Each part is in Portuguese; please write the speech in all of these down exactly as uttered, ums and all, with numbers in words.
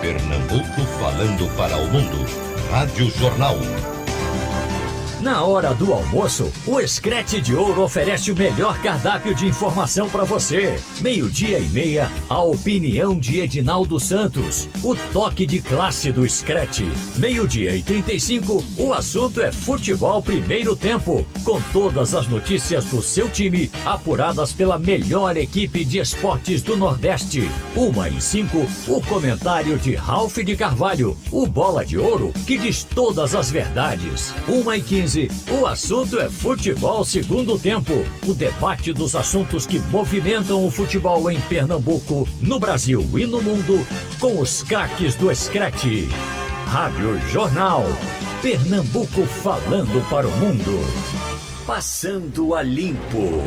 Pernambuco falando para o mundo. Rádio Jornal. Na hora do almoço, o Screte de Ouro oferece o melhor cardápio de informação para você. Meio-dia e meia, a opinião de Edinaldo Santos. O toque de classe do Screte. Meio-dia e trinta e cinco, o assunto é futebol primeiro tempo. Com todas as notícias do seu time, apuradas pela melhor equipe de esportes do Nordeste. Uma e cinco, o comentário de Ralph de Carvalho. O Bola de Ouro, que diz todas as verdades. Uma e quinze, o assunto é futebol segundo tempo. O debate dos assuntos que movimentam o futebol em Pernambuco, no Brasil e no mundo, com os craques do Screte. Rádio Jornal. Pernambuco falando para o mundo. Passando a limpo.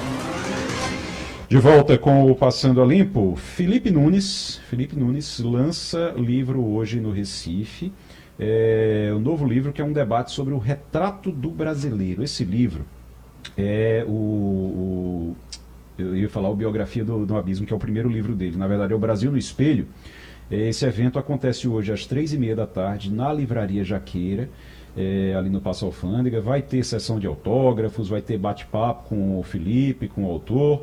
De volta com o Passando a Limpo, Felipe Nunes. Felipe Nunes lança livro hoje no Recife. É, um novo livro que é um debate sobre o retrato do brasileiro. Esse livro é o, o eu ia falar o Biografia do, do Abismo, que é o primeiro livro dele. Na verdade é o Brasil no Espelho. Esse evento acontece hoje às três e meia da tarde na Livraria Jaqueira, é, ali no Paço Alfândega. Vai ter sessão de autógrafos, vai ter bate-papo com o Felipe, com o autor.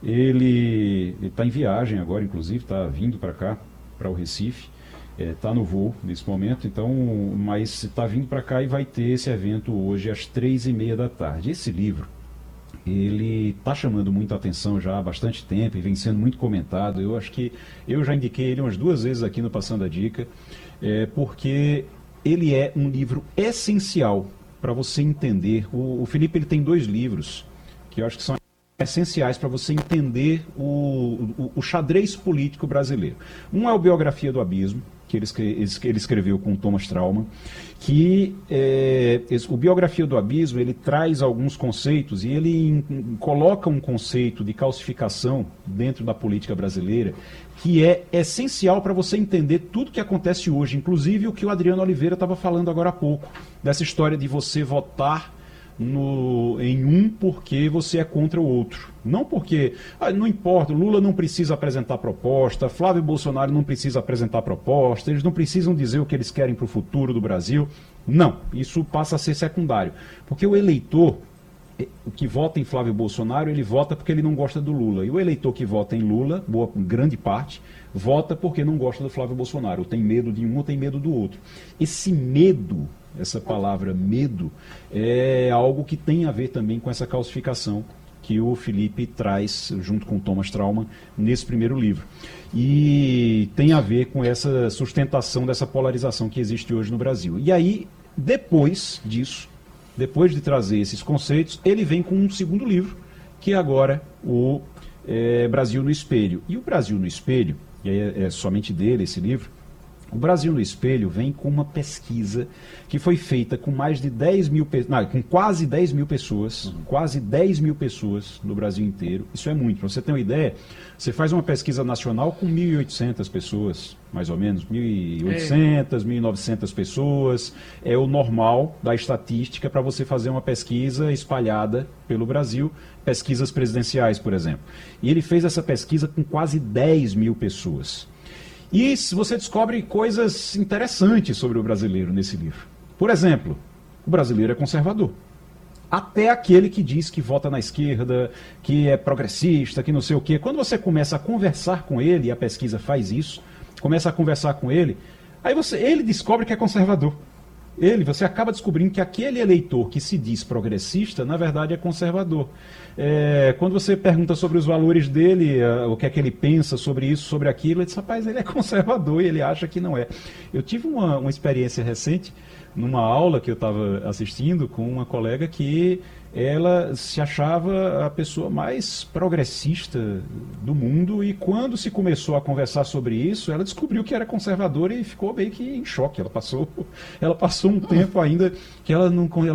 Ele está em viagem agora, inclusive, está vindo para cá, para o Recife. Está é, no voo nesse momento, então, mas está vindo para cá e vai ter esse evento hoje às três e meia da tarde. Esse livro, ele está chamando muita atenção já há bastante tempo e vem sendo muito comentado. Eu acho que eu já indiquei ele umas duas vezes aqui no Passando a Dica, é, porque ele é um livro essencial para você entender. O, o Felipe ele tem dois livros que eu acho que são essenciais para você entender o, o, o xadrez político brasileiro. Um é o Biografia do Abismo, que ele, ele escreveu com Thomas Trauman, que é, o Biografia do Abismo, ele traz alguns conceitos e ele in, in, coloca um conceito de calcificação dentro da política brasileira que é essencial para você entender tudo que acontece hoje, inclusive o que o Adriano Oliveira estava falando agora há pouco, dessa história de você votar No, em um porque você é contra o outro. Não porque, ah, não importa, Lula não precisa apresentar proposta, Flávio Bolsonaro não precisa apresentar proposta, eles não precisam dizer o que eles querem para o futuro do Brasil. Não, isso passa a ser secundário. Porque o eleitor o que vota em Flávio Bolsonaro, ele vota porque ele não gosta do Lula. E o eleitor que vota em Lula, boa grande parte, vota porque não gosta do Flávio Bolsonaro. Ou tem medo de um ou tem medo do outro. Esse medo, essa palavra medo, é algo que tem a ver também com essa calcificação que o Felipe traz, junto com Thomas Trauman, nesse primeiro livro. E tem a ver com essa sustentação dessa polarização que existe hoje no Brasil. E aí, depois disso, depois de trazer esses conceitos, ele vem com um segundo livro, que é agora o é, Brasil no Espelho. E o Brasil no Espelho, e é, é somente dele esse livro, o Brasil no Espelho vem com uma pesquisa que foi feita com mais de dez mil, não, com quase dez mil pessoas, uhum. quase dez mil pessoas no Brasil inteiro. Isso é muito. Para você ter uma ideia, você faz uma pesquisa nacional com mil e oitocentas pessoas, mais ou menos, mil e oitocentas, mil e novecentas pessoas. É o normal da estatística para você fazer uma pesquisa espalhada pelo Brasil, pesquisas presidenciais, por exemplo. E ele fez essa pesquisa com quase dez mil pessoas. E você descobre coisas interessantes sobre o brasileiro nesse livro. Por exemplo, o brasileiro é conservador. Até aquele que diz que vota na esquerda, que é progressista, que não sei o quê. Quando você começa a conversar com ele, e a pesquisa faz isso, começa a conversar com ele, aí você, ele descobre que é conservador. Ele, você acaba descobrindo que aquele eleitor que se diz progressista, na verdade é conservador. É, quando você pergunta sobre os valores dele, uh, o que é que ele pensa sobre isso, sobre aquilo, ele diz, rapaz, ele é conservador e ele acha que não é. Eu tive uma, uma experiência recente, numa aula que eu estava assistindo com uma colega que ela se achava a pessoa mais progressista do mundo e quando se começou a conversar sobre isso, ela descobriu que era conservadora e ficou meio que em choque. Ela passou, ela passou um tempo ainda que ela não... Ela